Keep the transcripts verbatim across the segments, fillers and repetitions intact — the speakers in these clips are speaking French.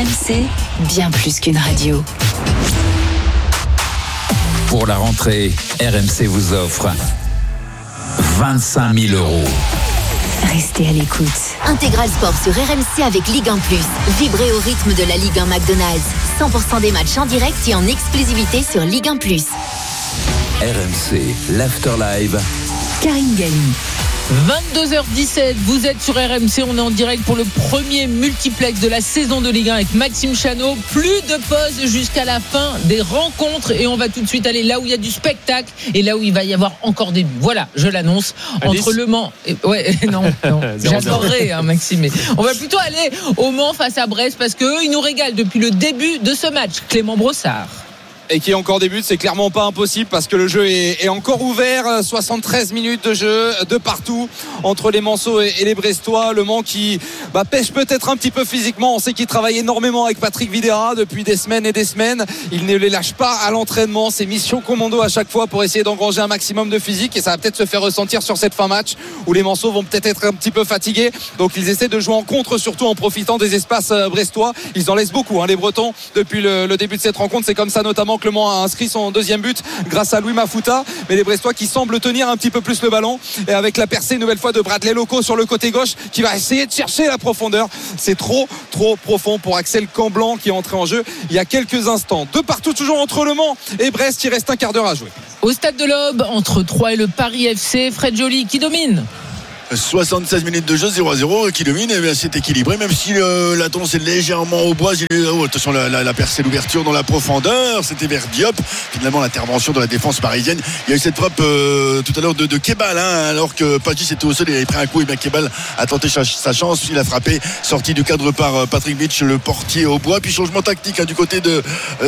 M C, bien plus qu'une radio. Pour la rentrée, R M C vous offre vingt-cinq mille euros. Restez à l'écoute. Intégral Sport sur R M C avec Ligue un plus. Vibrez au rythme de la Ligue un McDonald's. cent pour cent des matchs en direct et en exclusivité sur Ligue un plus. R M C, l'Afterlive. Karine Galli. vingt-deux heures dix-sept, vous êtes sur R M C, on est en direct pour le premier multiplex de la saison de Ligue un avec Maxime Chanot. Plus de pause jusqu'à la fin des rencontres et on va tout de suite aller là où il y a du spectacle et là où il va y avoir encore des buts. Voilà, je l'annonce. Alice. Entre Le Mans et... ouais, non, non. J'adorerais hein, Maxime, mais on va plutôt aller au Mans face à Brest parce qu'eux ils nous régalent depuis le début de ce match. Clément Brossard. Et qui est encore des buts, c'est clairement pas impossible parce que le jeu est, est encore ouvert. soixante-treize minutes de jeu de partout entre les Manceaux et, et les Brestois. Le Mans qui bah, pêche peut-être un petit peu physiquement. On sait qu'il travaille énormément avec Patrick Vieira depuis des semaines et des semaines. Il ne les lâche pas à l'entraînement. C'est mission commando à chaque fois pour essayer d'engranger un maximum de physique et ça va peut-être se faire ressentir sur cette fin match où les Manceaux vont peut-être être un petit peu fatigués. Donc ils essaient de jouer en contre, surtout en profitant des espaces brestois. Ils en laissent beaucoup, hein, les Bretons, depuis le, le début de cette rencontre. C'est comme ça notamment que Le Mans a inscrit son deuxième but grâce à Louis Mafuta, mais les Brestois qui semblent tenir un petit peu plus le ballon et avec la percée une nouvelle fois de Bradley Loco sur le côté gauche qui va essayer de chercher la profondeur. C'est trop trop profond pour Axel Camblanc qui est entré en jeu il y a quelques instants. De partout toujours entre Le Mans et Brest, il reste un quart d'heure à jouer. Au stade de l'Aube, entre Troyes et le Paris F C, Fred Joly qui domine. soixante-seize minutes de jeu, zéro à zéro, qui domine, et bien c'est équilibré, même si euh, la tendance est légèrement au bois. Oh, attention, la, la, la percée, l'ouverture dans la profondeur, c'était vers Diop. Finalement, l'intervention de la défense parisienne. Il y a eu cette frappe euh, tout à l'heure de, de Kebal, hein, alors que Pagis était au sol, il avait pris un coup, et bien Kebal a tenté sa, sa chance, il a frappé, sorti du cadre par euh, Patrick Bitch, le portier au bois. Puis changement tactique hein, du côté de,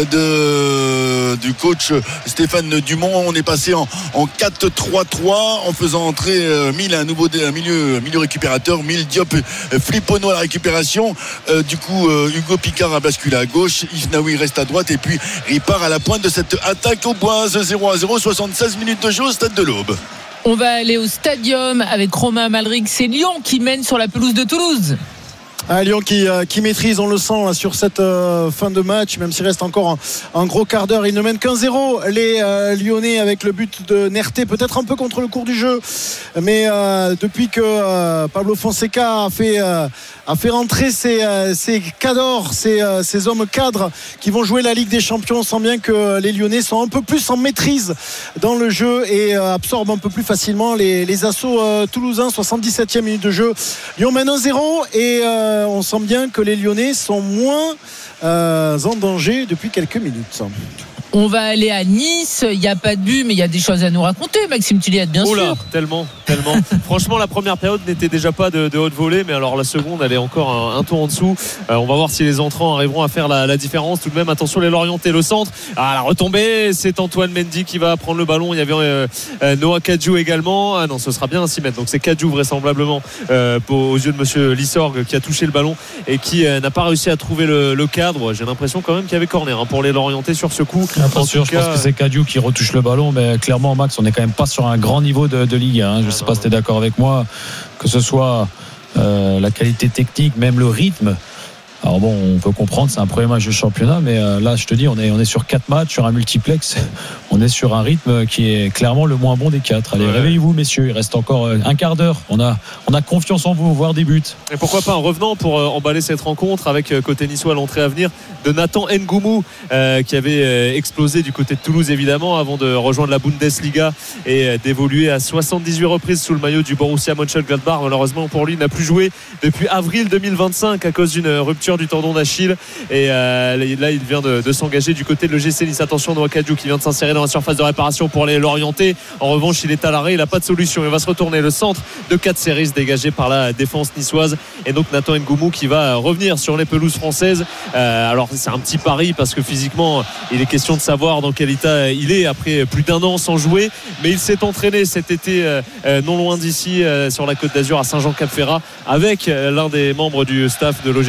de du coach Stéphane Dumont. On est passé en, en quatre trois trois en faisant entrer euh, Mille, un nouveau un milieu, milieu récupérateur. Mille, Diop, euh, Flippono à la récupération. Euh, du coup, euh, Hugo Picard a basculé à gauche. Yves Naoui reste à droite. Et puis Ripard à la pointe de cette attaque au bois. zéro à zéro, soixante-seize minutes de jeu au stade de l'Aube. On va aller au Stadium avec Romain Malric. C'est Lyon qui mène sur la pelouse de Toulouse. Un Lyon qui, euh, qui maîtrise, on le sent là, sur cette euh, fin de match, même s'il reste encore un, un gros quart d'heure. Il ne mène qu'un zéro, les euh, Lyonnais, avec le but de Nerté, peut-être un peu contre le cours du jeu, mais euh, depuis que euh, Pablo Fonseca a fait, euh, a fait rentrer ses, euh, ses cadors, ses, euh, ses hommes cadres qui vont jouer la Ligue des Champions, on sent bien que les Lyonnais sont un peu plus en maîtrise dans le jeu et euh, absorbent un peu plus facilement les, les assauts euh, toulousains. soixante-dix-septième minute de jeu, Lyon mène un zéro et euh, on sent bien que les Lyonnais sont moins euh, en danger depuis quelques minutes. On va aller à Nice, il n'y a pas de but, mais il y a des choses à nous raconter, Maxime Tilliette, bien oh là, sûr. Tellement, tellement. Franchement, la première période n'était déjà pas de, de haute volée, mais alors la seconde, elle est encore un, un tour en dessous. Euh, on va voir si les entrants arriveront à faire la, la différence. Tout de même, attention, les Lorientais, le centre. Ah, la retombée, c'est Antoine Mendy qui va prendre le ballon. Il y avait euh, euh, Noah Kadjou également. Ah non, ce sera bien à six mètres. Donc c'est Kadjou vraisemblablement euh, aux yeux de monsieur Lissorg qui a touché le ballon et qui euh, n'a pas réussi à trouver le, le cadre. J'ai l'impression quand même qu'il y avait corner hein, pour les Lorientais sur ce coup. Attention, je pense que c'est Kadiou qui retouche le ballon, mais clairement Max, on n'est quand même pas sur un grand niveau de, de Ligue un. Je ne sais pas si tu es d'accord avec moi, que ce soit euh, la qualité technique, même le rythme. Alors bon, on peut comprendre, c'est un premier match de championnat, mais euh, là, je te dis, on est, on est sur quatre matchs, sur un multiplex. On est sur un rythme qui est clairement le moins bon des quatre. Allez, ouais. Réveillez-vous, messieurs. Il reste encore euh, un quart d'heure. On a, on a confiance en vous, voire des buts. Et pourquoi pas un revenant pour euh, emballer cette rencontre avec euh, côté niçois l'entrée à venir de Nathan Ngoumou, euh, qui avait euh, explosé du côté de Toulouse, évidemment, avant de rejoindre la Bundesliga et euh, d'évoluer à soixante-dix-huit reprises sous le maillot du Borussia Mönchengladbach. Malheureusement pour lui, il n'a plus joué depuis avril deux mille vingt-cinq à cause d'une rupture du tendon d'Achille et euh, là il vient de, de s'engager du côté de l'O G C Nice. Attention, Noah Kadjou qui vient de s'insérer dans la surface de réparation pour les Lorientais. En revanche, il est à l'arrêt, il n'a pas de solution, il va se retourner. Le centre de Katseris dégagé par la défense niçoise et donc Nathan Ngoumou qui va revenir sur les pelouses françaises. Euh, alors c'est un petit pari parce que physiquement il est question de savoir dans quel état il est après plus d'un an sans jouer, mais il s'est entraîné cet été euh, non loin d'ici euh, sur la Côte d'Azur à Saint-Jean-Cap-Ferrat avec euh, l'un des membres du staff de l'O G C Nice, le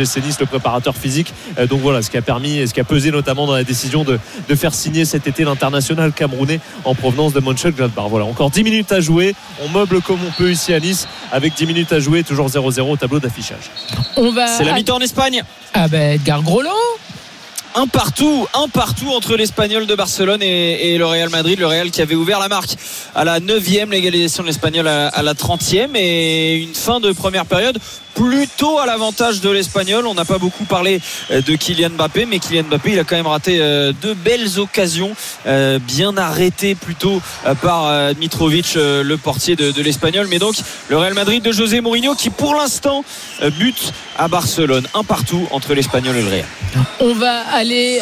le préparateur physique. Euh, donc voilà, ce qui a permis et ce qui a pesé notamment dans la décision de, de faire signer cet été l'international camerounais en provenance de Mönchengladbach. Voilà, encore dix minutes à jouer. On meuble comme on peut ici à Nice avec dix minutes à jouer, toujours zéro zéro au tableau d'affichage. On va... C'est la mi-temps en Espagne. Ah ben Edgar Grosjean. Un partout, un partout entre l'Espagnol de Barcelone et, et le Real Madrid. Le Real qui avait ouvert la marque à la neuvième, l'égalisation de l'Espagnol à, à la trentième, et une fin de première période plutôt à l'avantage de l'Espagnol. On n'a pas beaucoup parlé de Kylian Mbappé, mais Kylian Mbappé, il a quand même raté deux belles occasions, bien arrêtées plutôt par Mitrovic, le portier de, de l'Espagnol. Mais donc le Real Madrid de José Mourinho qui pour l'instant bute à Barcelone. Un partout entre l'Espagnol et le Real. On va aller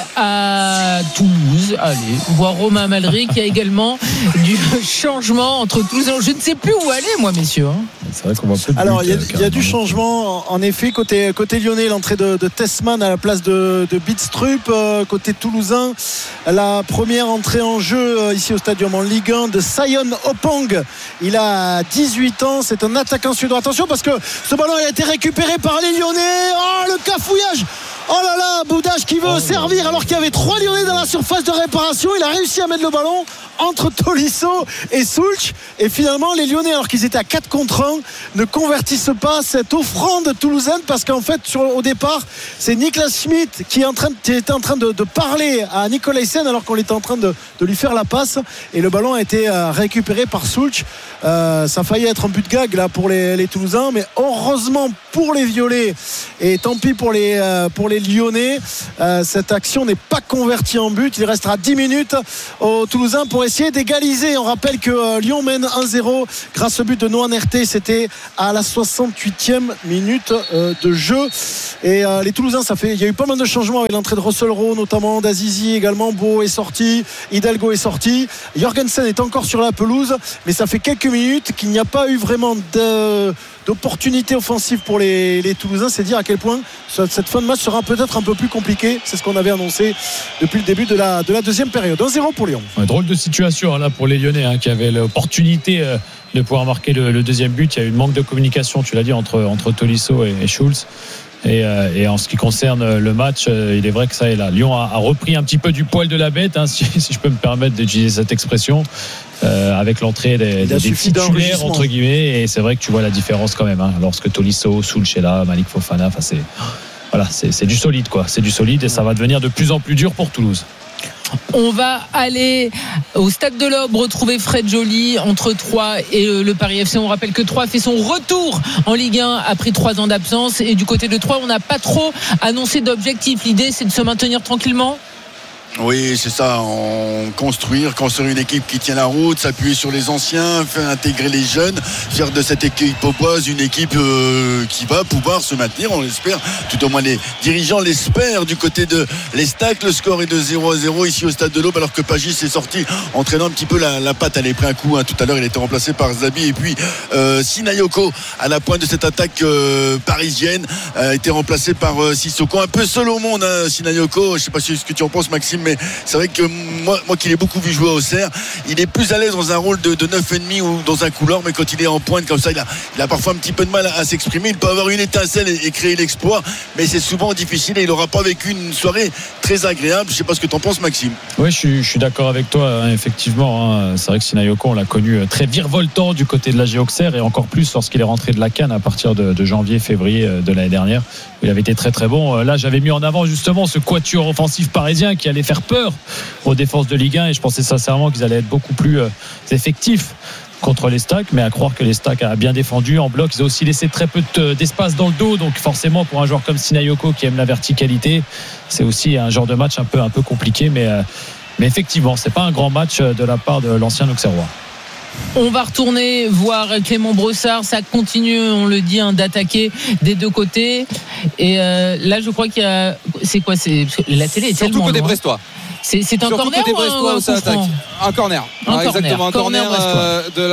à Toulouse, allez, voir Romain Malry qui a également du changement entre Toulouse. Je ne sais plus où aller, moi, messieurs. C'est vrai qu'on voit peu de Alors, il y a, but, y a du changement. En effet, côté, côté lyonnais, l'entrée de, de Tessman à la place de, de Bidstrup. Euh, côté toulousain, la première entrée en jeu euh, ici au Stadium en Ligue un de Sion Opong. Il a dix-huit ans. C'est un attaquant suédois. Attention parce que ce ballon a été récupéré par les Lyonnais. Oh, le cafouillage! Oh là là, Boudache qui veut oh servir alors qu'il y avait trois Lyonnais dans la surface de réparation. Il a réussi à mettre le ballon entre Tolisso et Sulch, et finalement les Lyonnais, alors qu'ils étaient à quatre contre un, ne convertissent pas cette offrande toulousaine, parce qu'en fait sur, au départ c'est Niklas Schmidt qui, est en train, qui était en train de, de parler à Nicolaisen alors qu'on était en train de, de lui faire la passe, et le ballon a été euh, récupéré par Sulch. Euh, ça a failli être un but gag là pour les, les Toulousains, mais heureusement pour les Violets, et tant pis pour les, euh, pour les Lyonnais, euh, cette action n'est pas convertie en but. Il restera dix minutes aux Toulousains pour essayer d'égaliser. On rappelle que euh, Lyon mène un zéro grâce au but de Noah Nerté. C'était à la soixante-huitième minute euh, de jeu, et euh, les Toulousains, ça fait, il y a eu pas mal de changements avec l'entrée de Russell Rowe notamment, d'Azizi également. Beau est sorti, Hidalgo est sorti, Jorgensen est encore sur la pelouse, mais ça fait quelques minutes qu'il n'y a pas eu vraiment de d'opportunités offensives pour les, les Toulousains. C'est dire à quel point cette fin de match sera peut-être un peu plus compliquée. C'est ce qu'on avait annoncé depuis le début de la, de la deuxième période. un zéro pour Lyon. Ouais, drôle de situation là pour les Lyonnais, hein, qui avaient l'opportunité euh, de pouvoir marquer le, le deuxième but. Il y a eu un manque de communication, tu l'as dit, entre, entre Tolisso et, et Schulz. Et, euh, et en ce qui concerne le match, euh, il est vrai que ça est là. Lyon a, a repris un petit peu du poil de la bête, hein, si, si je peux me permettre d'utiliser cette expression, euh, avec l'entrée des, des, des titulaires entre guillemets. Et c'est vrai que tu vois la différence quand même, hein, lorsque Tolisso, Sulch est là, Malik Fofana, enfin c'est voilà, c'est, c'est du solide quoi, c'est du solide, et ça va devenir de plus en plus dur pour Toulouse. On va aller au Stade de l'Aube retrouver Fred Joly entre Troyes et le Paris F C. On rappelle que Troyes fait son retour en Ligue un après trois ans d'absence, et du côté de Troyes, on n'a pas trop annoncé d'objectif. L'idée, c'est de se maintenir tranquillement. Oui, c'est ça, en construire, construire une équipe qui tient la route, s'appuyer sur les anciens, faire intégrer les jeunes, faire de cette équipe paupoise une équipe euh, qui va pouvoir se maintenir, on l'espère, tout au moins les dirigeants l'espèrent. Du côté de l'Estac, le score est de zéro à zéro ici au Stade de l'Aube, alors que Pagis est sorti entraînant un petit peu la, la patte. Elle a pris un coup, hein. Tout à l'heure il était remplacé par Zabi, et puis euh, Sinayoko à la pointe de cette attaque euh, parisienne a été remplacé par euh, Sissoko, un peu seul au monde, hein, Sinayoko. Je sais pas ce que tu en penses, Maxime, mais c'est vrai que moi, moi qui l'ai beaucoup vu jouer au Auxerre, il est plus à l'aise dans un rôle de, de neuf virgule cinq ou dans un couloir, mais quand il est en pointe comme ça, il a, il a parfois un petit peu de mal à, à s'exprimer. Il peut avoir une étincelle et, et créer l'exploit, mais c'est souvent difficile, et il n'aura pas vécu une soirée très agréable. Je ne sais pas ce que tu en penses, Maxime. Oui, je suis, je suis d'accord avec toi, hein, effectivement, hein. C'est vrai que Sinayoko, on l'a connu très virevoltant du côté de l'A G Auxerre, et encore plus lorsqu'il est rentré de la CAN à partir de, de janvier, février de l'année dernière. Il avait été très très bon. Là, j'avais mis en avant justement ce quatuor offensif parisien qui allait faire peur aux défenses de Ligue un, et je pensais sincèrement qu'ils allaient être beaucoup plus euh, effectifs contre les Stacks, mais à croire que les Stacks a bien défendu en bloc. Ils ont aussi laissé très peu de, d'espace dans le dos, donc forcément pour un joueur comme Sinayoko qui aime la verticalité, c'est aussi un genre de match un peu, un peu compliqué, mais, euh, mais effectivement c'est pas un grand match de la part de l'ancien Auxerrois. On va retourner voir Clément Brossard. Ça continue, on le dit, hein, d'attaquer des deux côtés. Et euh, là, je crois qu'il y a. C'est quoi c'est... La télé est surtout tellement. Côté loin. Brestois. C'est, c'est un surtout corner côté ou un, Brestois, un où ça attaque. Un corner. Un ah, corner. Exactement, un corner, corner euh, de la.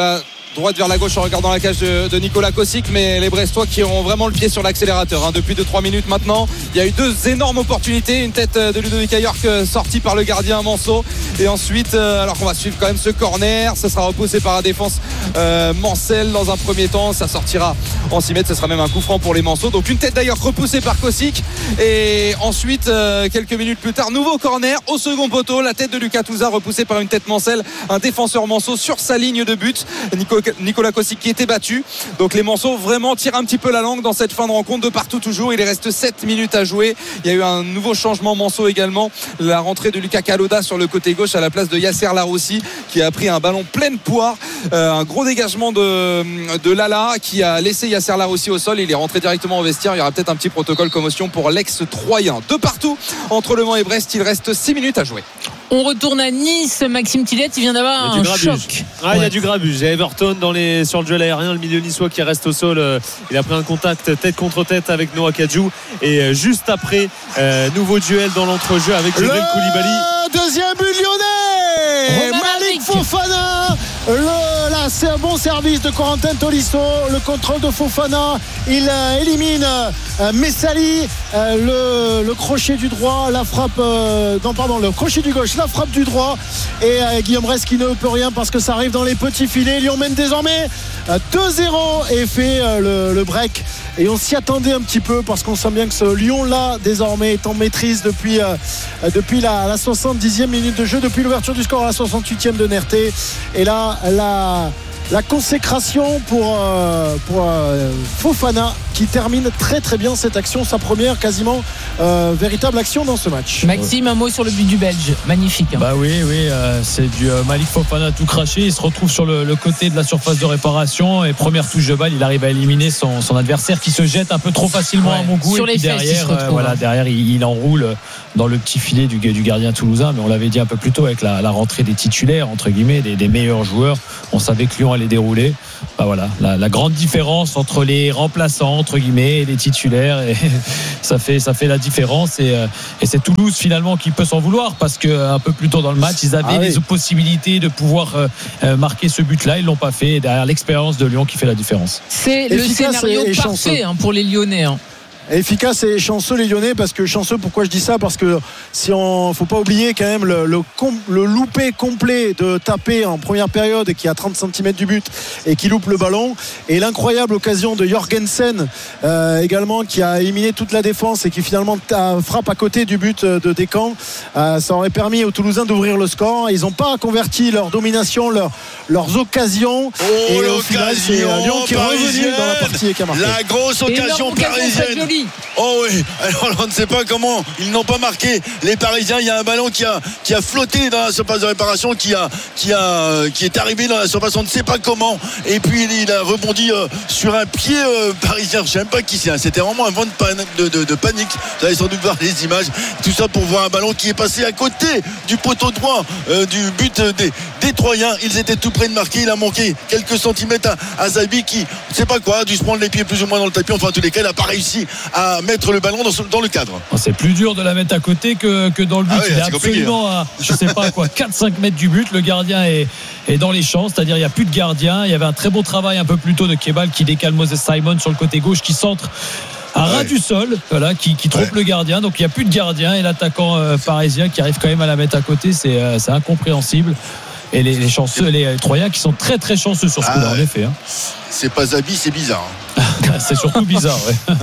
droite vers la gauche en regardant la cage de, de Nicolas Kossic, mais les Brestois qui ont vraiment le pied sur l'accélérateur hein, depuis deux trois minutes maintenant. Il y a eu deux énormes opportunités, une tête de Ludovic Ayork sortie par le gardien Manceau, et ensuite euh, alors qu'on va suivre quand même ce corner, ça sera repoussé par la défense euh, Mancel dans un premier temps, ça sortira en six mètres, ce sera même un coup franc pour les Manceaux. Donc une tête d'ailleurs repoussée par Kossic, et ensuite euh, quelques minutes plus tard, nouveau corner au second poteau, la tête de Lucas Touza repoussée par une tête Mancel, un défenseur Manceau sur sa ligne de but, Nico, Nicolas Kossic qui était battu. Donc les Manceaux vraiment tirent un petit peu la langue dans cette fin de rencontre, de partout toujours. Il reste sept minutes à jouer, il y a eu un nouveau changement Manceau également, la rentrée de Lucas Kaloda sur le côté gauche à la place de Yasser Laroussi qui a pris un ballon pleine poire, euh, un gros dégagement de, de Lala qui a laissé Yasser Laroussi au sol, il est rentré directement au vestiaire. Il y aura peut-être un petit protocole commotion pour l'ex-Troyen. De partout entre Le Mans et Brest, il reste six minutes à jouer. On retourne à Nice. Maxime Tillette, il vient d'avoir un choc. Ah, il y a du grabuge. Il y a Everton dans les, sur le duel aérien, le milieu niçois qui reste au sol. Euh, il a pris un contact tête contre tête avec Noah Kadjou. Et euh, juste après, euh, nouveau duel dans l'entrejeu avec Lionel Koulibaly. Deuxième but lyonnais, Malik Fofana. Le, là, c'est un bon service de Corentin Tolisso. Le contrôle de Fofana, il euh, élimine euh, Messali, euh, le, le crochet du droit, la frappe euh, non pardon le crochet du gauche, la frappe du droit, et euh, Guillaume Rest qui ne peut rien parce que ça arrive dans les petits filets. Lyon mène désormais euh, deux zéro et fait euh, le, le break, et on s'y attendait un petit peu parce qu'on sent bien que ce Lyon là désormais est en maîtrise depuis, euh, depuis la, la soixante-dixième minute de jeu, depuis l'ouverture du score à la soixante-huitième de Nerté. Et là la, la consécration pour, euh, pour euh, Fofana qui termine très très bien cette action, sa première quasiment euh, véritable action dans ce match. Maxime, un mot sur le but du Belge, magnifique hein. Bah oui, oui, euh, c'est du euh, Malik Fofana tout craché, il se retrouve sur le, le côté de la surface de réparation, et première touche de balle, il arrive à éliminer son, son adversaire qui se jette un peu trop facilement ouais. à mon goût, sur et les puis fesses, derrière, retrouve, euh, voilà, hein. derrière il, il enroule dans le petit filet du, du gardien toulousain, mais on l'avait dit un peu plus tôt avec la, la rentrée des titulaires entre guillemets, des, des meilleurs joueurs, on savait que Lyon allait dérouler. Bah voilà, la, la grande différence entre les remplaçants entre guillemets et les titulaires, et ça fait ça fait la différence, et, et c'est Toulouse finalement qui peut s'en vouloir parce que un peu plus tôt dans le match ils avaient ah oui. les possibilités de pouvoir euh, marquer ce but-là, ils l'ont pas fait, et derrière l'expérience de Lyon qui fait la différence. C'est le scénario parfait hein, pour les Lyonnais hein. Efficace et chanceux les Lyonnais, parce que chanceux, pourquoi je dis ça, parce que si on faut pas oublier quand même le, le, le loupé complet de taper en première période qui est à trente centimètres du but et qui loupe le ballon, et l'incroyable occasion de Jorgensen euh, également qui a éliminé toute la défense et qui finalement frappe à côté du but de Descamps. Euh, ça aurait permis aux Toulousains d'ouvrir le score. Ils n'ont pas converti leur domination, leur, leurs occasions, oh, et au final c'est Lyon qui est revenu dans la partie et qui a marqué. La grosse occasion parisienne. Oh oui, alors on ne sait pas comment ils n'ont pas marqué les Parisiens. Il y a un ballon qui a, qui a flotté dans la surface de réparation, qui, a, qui, a, qui est arrivé dans la surface, on ne sait pas comment, et puis il a rebondi euh, sur un pied euh, parisien. Je ne sais même pas qui c'est, c'était vraiment un vent de, pan- de, de, de panique. Vous allez sans doute voir les images, tout ça pour voir un ballon qui est passé à côté du poteau droit euh, du but des, des Troyens. Ils étaient tout près de marquer, il a manqué quelques centimètres à, à Zabi qui, je ne sais pas quoi, a dû se prendre les pieds plus ou moins dans le tapis. Enfin en tous les cas, il n'a pas réussi à mettre le ballon dans, ce, dans le cadre. C'est plus dur de la mettre à côté que, que dans le but. Ah oui, il est absolument à, je sais pas quoi, quatre cinq mètres du but. Le gardien est, est dans les champs, c'est-à-dire il n'y a plus de gardien. Il y avait un très beau travail un peu plus tôt de Kebal qui décale Moses Simon sur le côté gauche, qui centre à ras ouais. du sol, voilà, qui, qui trompe ouais. le gardien. Donc il n'y a plus de gardien, et l'attaquant euh, parisien qui arrive quand même à la mettre à côté, c'est, euh, c'est incompréhensible. Et les, les chanceux, les, les Troyens qui sont très très chanceux sur ce ah, coup-là, en effet. Hein. C'est pas Zabi, c'est bizarre. C'est surtout bizarre, ouais.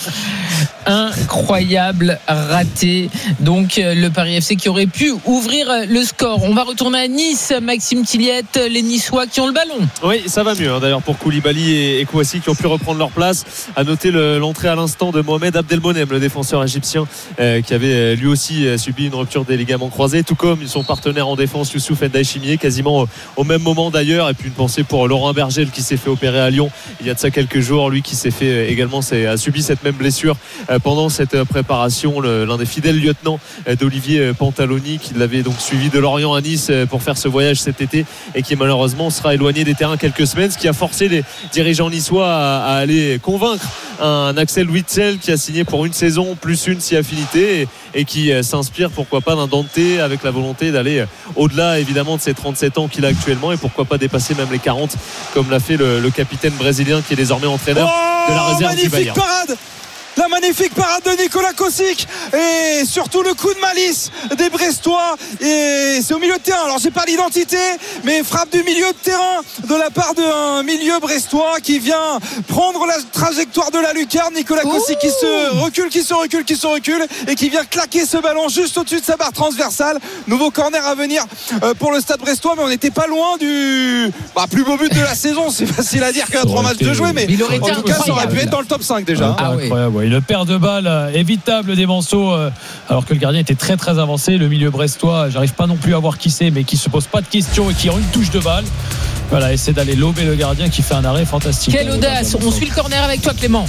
Incroyable raté. Donc le Paris F C qui aurait pu ouvrir le score. On va retourner à Nice. Maxime Tillette, les Niçois qui ont le ballon. Oui, ça va mieux hein, d'ailleurs pour Koulibaly et, et Kouassi qui ont pu reprendre leur place. À noter le, l'entrée à l'instant de Mohamed Abdelmonem, le défenseur égyptien euh, qui avait lui aussi euh, subi une rupture des ligaments croisés, tout comme son partenaire en défense Youssouf Ndiaye Chimier, quasiment au, au même moment d'ailleurs. Et puis une pensée pour Laurent Bergel qui s'est fait opérer à Lyon il y a de ça quelques jours, lui qui s'est fait également, a subi cette même blessure pendant cette préparation. Le, l'un des fidèles lieutenants d'Olivier Pantaloni, qui l'avait donc suivi de Lorient à Nice pour faire ce voyage cet été et qui malheureusement sera éloigné des terrains quelques semaines, ce qui a forcé les dirigeants niçois à, à aller convaincre un Axel Witsel qui a signé pour une saison plus une si affinité et, et qui s'inspire pourquoi pas d'un Dante avec la volonté d'aller au-delà évidemment de ses trente-sept ans qu'il a actuellement et pourquoi pas dépasser même les quarante comme l'a fait le, le capitaine brésilien qui est désormais entraîneur oh, de la réserve du Bayern. Magnifique parade, la magnifique parade de Nicolas Kosic et surtout le coup de malice des Brestois, et c'est au milieu de terrain. Alors j'ai pas l'identité, mais frappe du milieu de terrain de la part d'un milieu brestois qui vient prendre la trajectoire de la lucarne. Nicolas Kosic qui se recule, qui se recule, qui se recule et qui vient claquer ce ballon juste au-dessus de sa barre transversale. Nouveau corner à venir pour le Stade brestois, mais on n'était pas loin du bah, plus beau but de la saison. C'est facile à dire qu'il y a trois matchs de jouer, mais, mais en tout cas ça aurait pu être dans le top cinq déjà. Ah, oui. Incroyable, ouais. Une paire de balles évitable des Manceaux, euh, alors que le gardien était très très avancé. Le milieu brestois, j'arrive pas non plus à voir qui c'est, mais qui se pose pas de questions et qui a une touche de balle. Voilà, essaie d'aller lober le gardien qui fait un arrêt fantastique. Quelle audace. On suit le corner avec toi, Clément.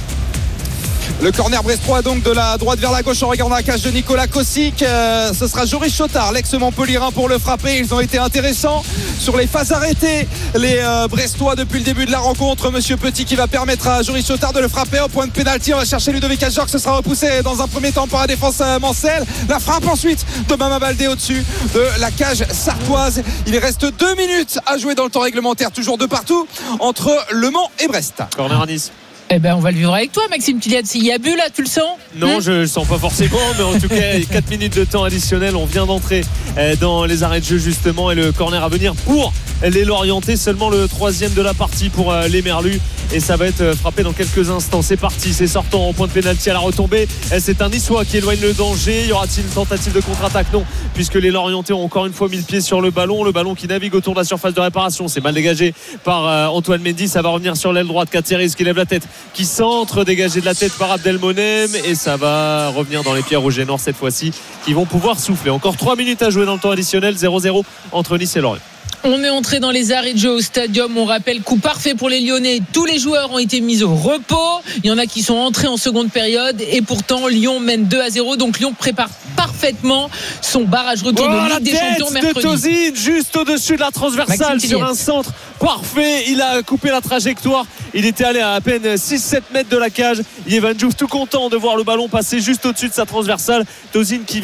Le corner brestois donc de la droite vers la gauche en regardant la cage de Nicolas Kosic. Euh, ce sera Joris Chotard, l'ex-Montpellierin, pour le frapper. Ils ont été intéressants sur les phases arrêtées, les euh, Brestois, depuis le début de la rencontre. Monsieur Petit qui va permettre à Joris Chotard de le frapper au point de pénalty. On va chercher Ludovic Ajorc. Ce sera repoussé dans un premier temps par la défense euh, Mancel. La frappe ensuite de Mama Baldé au-dessus de la cage sartoise. Il reste deux minutes à jouer dans le temps réglementaire. Toujours de partout entre Le Mans et Brest. Corner à Nice. Eh ben, on va le vivre avec toi, Maxime Tilliat. S'il y a but là, tu le sens? Non, hum je le sens pas forcément, mais en tout cas, quatre minutes de temps additionnel. On vient d'entrer dans les arrêts de jeu justement, et le corner à venir pour les Lorientais. Seulement le troisième de la partie pour les Merlus, et ça va être frappé dans quelques instants. C'est parti, c'est sortant au point de pénalty à la retombée. C'est un Niçois qui éloigne le danger. Y aura-t-il une tentative de contre-attaque? Non, puisque les Lorientais ont encore une fois mis le pied sur le ballon. Le ballon qui navigue autour de la surface de réparation. C'est mal dégagé par Antoine Mendy. Ça va revenir sur l'aile droite. Katseriz qui lève la tête, qui centre, dégagé de la tête par Abdelmonem, et ça va revenir dans les pieds rouges et noirs cette fois-ci, qui vont pouvoir souffler. Encore trois minutes à jouer dans le temps additionnel. Zéro zéro entre Nice et Lorient. On est entré dans les arrêts de jeu au Stadium. On rappelle, coup parfait pour les Lyonnais. Tous les joueurs ont été mis au repos. Il y en a qui sont entrés en seconde période. Et pourtant, Lyon mène deux à zéro. Donc Lyon prépare parfaitement son barrage retour oh, de Ligue des Champions mercredi. De Tozin, juste au-dessus de la transversale sur un centre parfait. Il a coupé la trajectoire. Il était allé à à peine six sept mètres de la cage. Yevan Diouf tout content de voir le ballon passer juste au-dessus de sa transversale. Tozin qui